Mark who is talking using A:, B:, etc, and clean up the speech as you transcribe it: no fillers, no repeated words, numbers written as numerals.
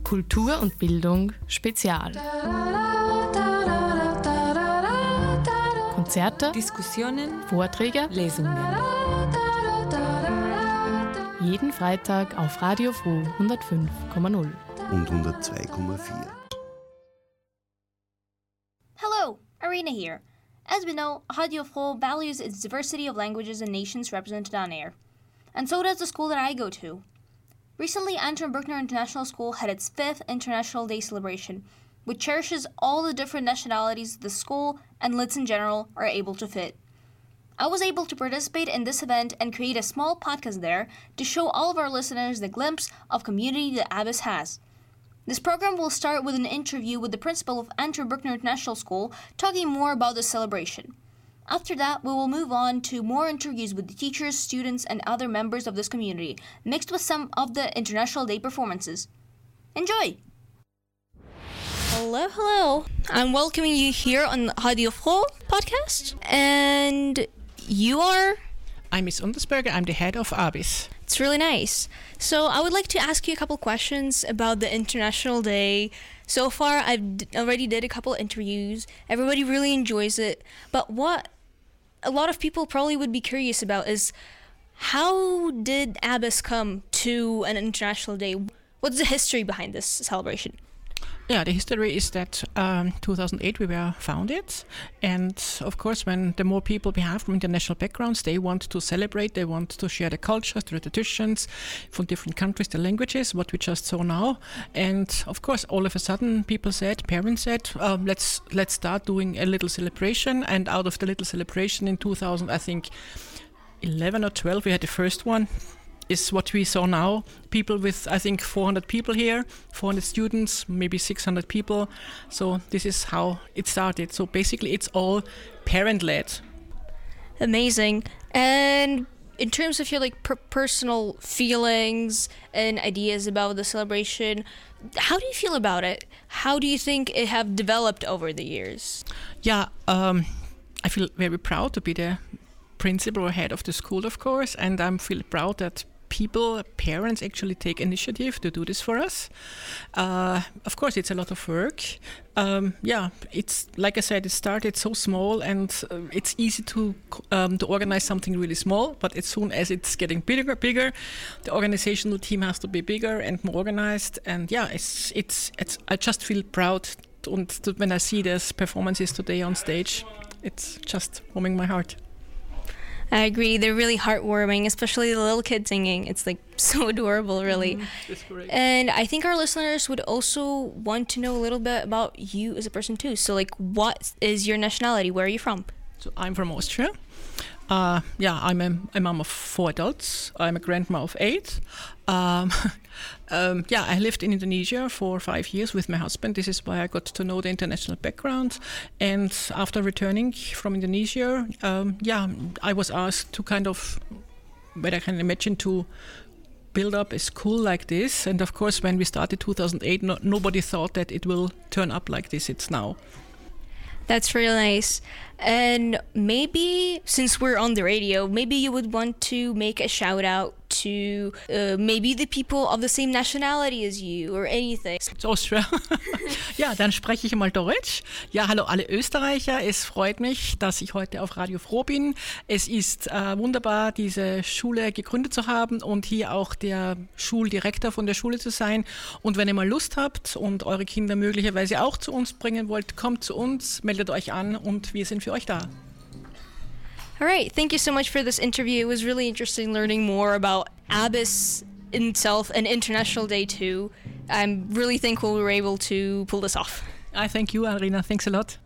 A: Kultur und Bildung Spezial. Konzerte,
B: Diskussionen,
A: Vorträge,
B: Lesungen.
A: Jeden Freitag auf Radio Froh 105,0
C: und 102,4.
D: Hello, Arena here. As we know, Radio Froh values its diversity of languages and nations represented on air. And so does the school that I go to. Recently, Anton Bruckner International School had its 5th International Day celebration, which cherishes all the different nationalities the school and Litz in general are able to fit. I was able to participate in this event and create a small podcast there to show all of our listeners the glimpse of community that ABIS has. This program will start with an interview with the principal of Anton Bruckner International School talking more about the celebration. After that, we will move on to more interviews with the teachers, students, and other members of this community, mixed with some of the International Day performances. Enjoy! Hello. I'm welcoming you here on Radio Froh podcast. And you are?
E: I'm Miss Untersberger. I'm the head of ABIS.
D: It's really nice. So I would like to ask you a couple questions about the International Day. So far, I've already did a couple interviews. Everybody really enjoys it. But what a lot of people probably would be curious about is, how did ABIS come to an International Day? What's the history behind this celebration?
E: Yeah, the history is that 2008 we were founded, and of course when the more people we have from international backgrounds, they want to celebrate, they want to share the cultures, the traditions from different countries, the languages, what we just saw now. And of course all of a sudden parents said, let's start doing a little celebration. And out of the little celebration in 2000, I think 11 or 12, we had the first one. Is what we saw now. People with, I think, 400 people here, 400 students, maybe 600 people. So this is how it started. So basically it's all parent-led.
D: Amazing. And in terms of your personal feelings and ideas about the celebration, how do you feel about it? How do you think it have developed over the years?
E: Yeah, I feel very proud to be the principal or head of the school, of course, and I feel proud that parents actually take initiative to do this for us. Of course, it's a lot of work. It's like I said, it started so small, and it's easy to organize something really small. But as soon as it's getting bigger, the organizational team has to be bigger and more organized. And yeah, it's I just feel proud. And when I see these performances today on stage, it's just warming my heart.
D: I agree. They're really heartwarming, especially the little kids singing. It's so adorable, really.
E: That's great.
D: And I think our listeners would also want to know a little bit about you as a person too. So what is your nationality? Where are you from?
E: So I'm from Austria. I'm a mom of 4 adults. I'm a grandma of 8. I lived in Indonesia for 5 years with my husband. This is why I got to know the international background. And after returning from Indonesia, I was asked to whether I can imagine to build up a school like this. And of course, when we started 2008, nobody thought that it will turn up like this. It's now.
D: That's really nice. And maybe, since we're on the radio, maybe you would want to make a shout out to maybe the people of the same nationality as you or anything.
E: It's Austria. Ja, dann spreche ich mal Deutsch. Ja, hallo alle Österreicher. Es freut mich, dass ich heute auf Radio Froh bin. Es ist wunderbar, diese Schule gegründet zu haben und hier auch der Schuldirektor von der Schule zu sein. Und wenn ihr mal Lust habt und eure Kinder möglicherweise auch zu uns bringen wollt, kommt zu uns, meldet euch an und wir sind für euch da.
D: All right, thank you so much for this interview. It was really interesting learning more about ABIS itself and International Day too. I'm really thankful we were able to pull this off.
E: I thank you, Arina. Thanks a lot.